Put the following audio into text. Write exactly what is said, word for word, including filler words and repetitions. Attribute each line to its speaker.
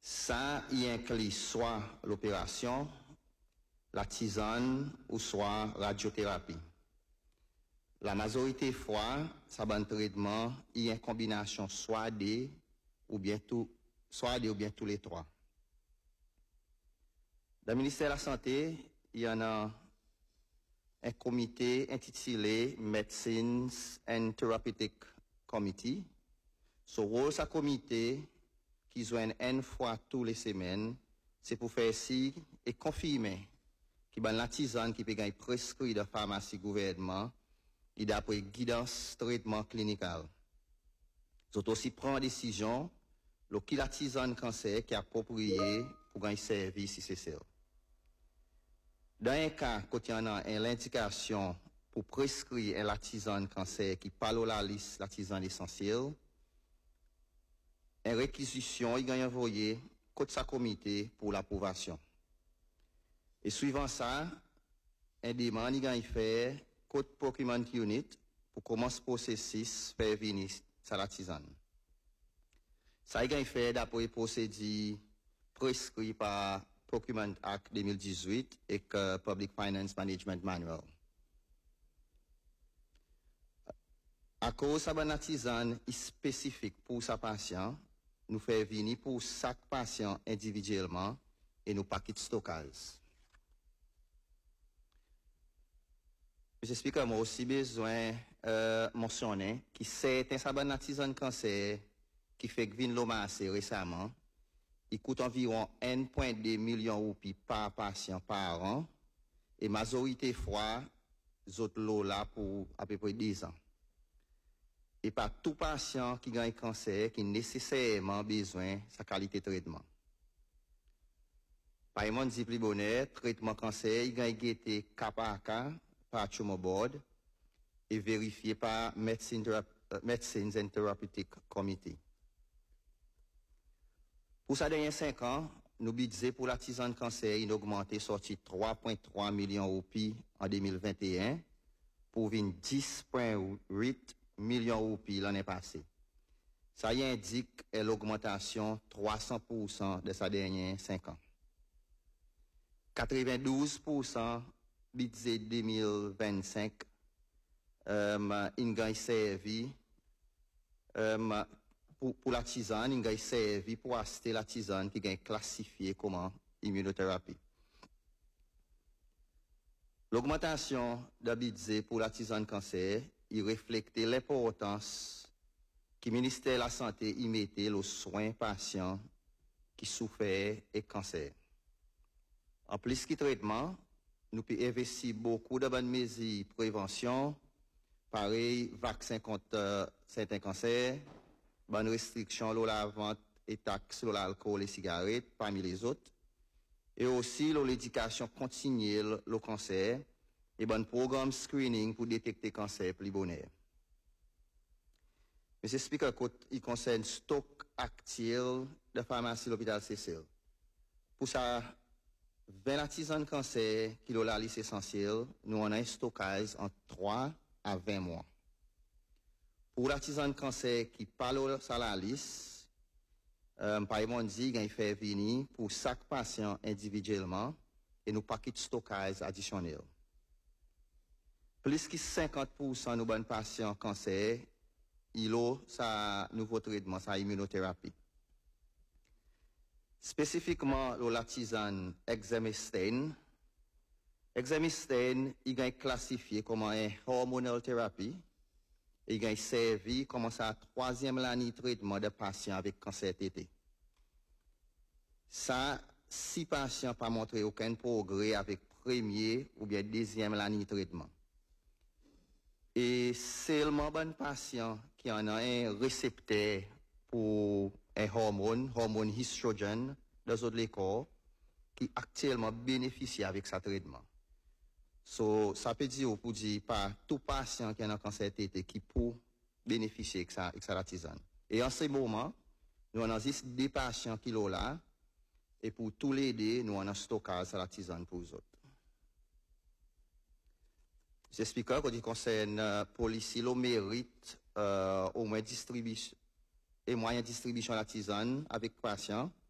Speaker 1: Ça y inclut soit l'opération, la tisane ou soit radiothérapie. La majorité fois, ça va un traitement, il y a une combinaison soit des ou bien tout, soit des ou bien tous les trois. Dans le ministère de la Santé, il y en a un comité intitulé Medicines and Therapeutic Committee. Ce rôle, ce comité, qui joignent une fois tous les semaines, c'est pour faire ci et confirmer qu'il y a la tisane qui peut être prescrit de pharmacie gouvernement et d'après guidance traitement clinical. Ils aussi prend décision le qui la tisane cancer qui est approprié pour gagner service si c'est ça. Dans un cas, quand il y a l'indication pour prescrire la tisane cancer qui parle la liste la tisane essentielle, une réquisition il a envoyé côté sa comité pour l'approbation. Et suivant ça, un demande il a fait côté procurement unit pour commencer le processus faire venir la tisane. Ça il a fait d'après procédure prescrit par Procurement Act deux mille dix-huit et que Public Finance Management Manual. À cause de la tisane spécifique pour sa patient, nous fait venir pour chaque patient individuellement et nous paquets de stockage. J'explique que moi aussi besoin euh, mentionner que certains saban la tisane cancer qui fait que vin l'omassé récemment, il coûte environ un virgule deux million de roupies par patient par an et majorité fois autres lots là pour à peu près dix ans. Et pas tout patient qui a un cancer qui nécessairement besoin de sa qualité de traitement. Par exemple, dit plus bonheur, traitement cancer, il a été cas par cas par tumor board et vérifié par Medicines and Therapeutic Committee. Pour ces derniers cinq ans, nous budget pour la tisane cancer il a augmenté sorti trois virgule trois millions de roupies en deux mille vingt et un pour venir dix virgule huit millions de roupies l'année passée. Ça y indique l'augmentation trois cents pour cent de ces derniers cinq ans. quatre-vingt-douze pour cent budget deux mille vingt-cinq euh, il a servi euh, Pour, pour la tisane, il a servi pour acheter la tisane qui est classifiée comme immunothérapie. L'augmentation de budget pour la tisane cancer, il reflète l'importance que le ministère de la Santé y mettait aux soins patients qui souffrent de cancer. En plus que traitement, nous pouvons investir beaucoup de bonnes mesures de prévention, pareil, vaccin contre euh, certains cancers, bonne restriction sur la vente et taxe sur l'alcool et cigarettes parmi les autres, et aussi l'éducation continue le cancer et bon programme screening pour détecter le cancer plus bonheur. Mais j'explique qu'il concerne stock actuel de pharmacie l'hôpital Cécile. Pour ça, vingt la tisane cancer qui est la liste essentielle, nous avons un stockage en trois à vingt mois. Pour la tisane cancer qui parle sur la liste, euh, par exemple, dit qu'il fait venir pour chaque patient individuellement et nous paquets de stockage additionnel. Plus que cinquante pour cent de nos bons patients cancer, il a sa nouveau traitement, sa immunothérapie. Spécifiquement, la tisane exemestane. Exemestane, il est classifié comme une hormonal thérapie. Il a servi comme sa troisième année de traitement de patients avec cancer T T. Ça, si patients pas montré aucun progrès avec premier ou bien deuxième année de traitement. Et seulement bon patient qui en a un récepteur pour un hormone, hormone hystrogène, dans le corps, qui actuellement bénéficie avec ce traitement. So, ça peut dire pour dire pas tout patient qui a un cancer T T qui peut bénéficier de ça, de la tisane. Et en ce moment, nous avons juste des patients qui sont là, et pour tous les deux, nous avons un stockage de la tisane pour eux autres. J'explique quand il concerne euh, policier, le mérite euh, au moins distribution et moyen de distribution de la tisane avec patients.